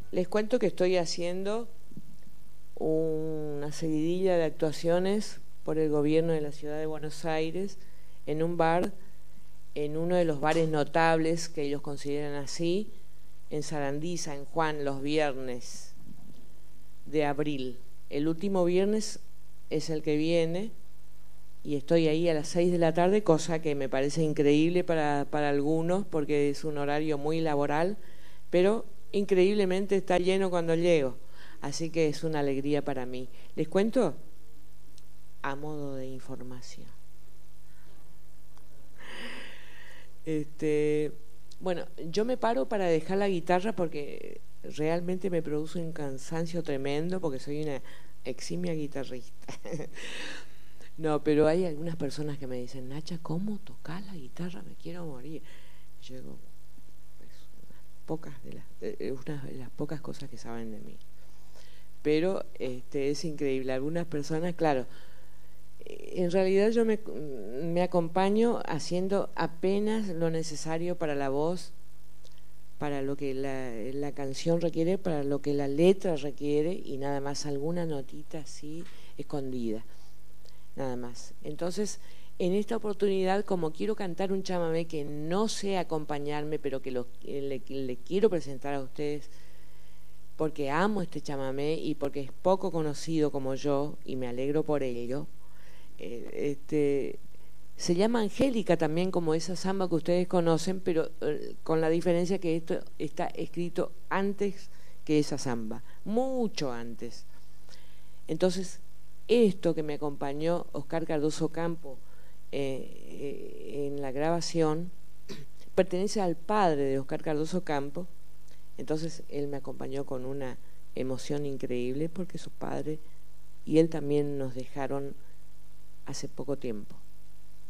Les cuento que estoy haciendo una seguidilla de actuaciones por el gobierno de la ciudad de Buenos Aires en un bar, en uno de los bares notables que ellos consideran así, en Sarandí, San Juan, los viernes de abril. El último viernes es el que viene y estoy ahí a las 6 de la tarde, cosa que me parece increíble para algunos porque es un horario muy laboral, pero increíblemente está lleno cuando llego, así que es una alegría para mí. Les cuento a modo de información. Bueno, yo me paro para dejar la guitarra porque realmente me produce un cansancio tremendo porque soy una eximia guitarrista. No, pero hay algunas personas que me dicen, Nacha, ¿cómo tocás la guitarra? Me quiero morir. Yo digo, una de las pocas cosas que saben de mí. Pero es increíble. Algunas personas, claro, en realidad yo me acompaño haciendo apenas lo necesario para la voz, para lo que la canción requiere, para lo que la letra requiere, y nada más alguna notita así escondida, nada más. Entonces, en esta oportunidad, como quiero cantar un chamamé que no sé acompañarme, pero que le quiero presentar a ustedes, porque amo este chamamé y porque es poco conocido como yo, y me alegro por ello. Se llama Angélica también, como esa samba que ustedes conocen, pero con la diferencia que esto está escrito antes que esa samba, mucho antes. Entonces, esto que me acompañó Oscar Cardoso Campo en la grabación pertenece al padre de Oscar Cardoso Campo. Entonces él me acompañó con una emoción increíble porque su padre y él también nos dejaron hace poco tiempo.